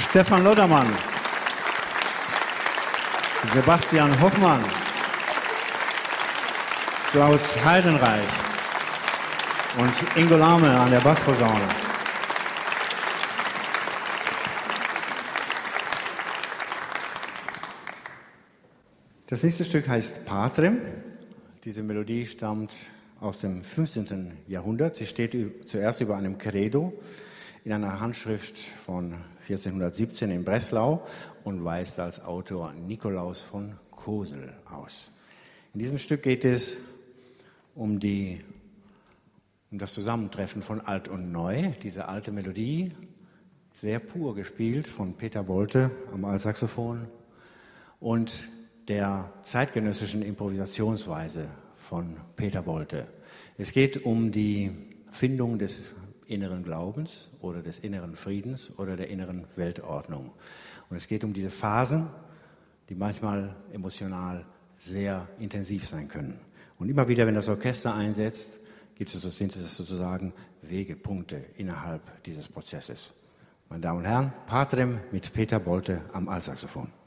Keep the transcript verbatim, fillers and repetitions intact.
Stefan Loddermann, Sebastian Hoffmann, Klaus Heidenreich und Ingo Lahme an der Bassposaune. Das nächste Stück heißt Patrem. Diese Melodie stammt aus dem fünfzehnten Jahrhundert. Sie steht zuerst über einem Credo in einer Handschrift von vierzehnhundertsiebzehn in Breslau und weist als Autor Nikolaus von Kosel aus. In diesem Stück geht es um, die, um das Zusammentreffen von Alt und Neu. Diese alte Melodie, sehr pur gespielt von Peter Bolte am Altsaxophon und der zeitgenössischen Improvisationsweise von Peter Bolte. Es geht um die Findung des inneren Glaubens oder des inneren Friedens oder der inneren Weltordnung. Und es geht um diese Phasen, die manchmal emotional sehr intensiv sein können. Und immer wieder, wenn das Orchester einsetzt, gibt es, sind es sozusagen Wegepunkte innerhalb dieses Prozesses. Meine Damen und Herren, Patrem mit Peter Bolte am Altsaxophon.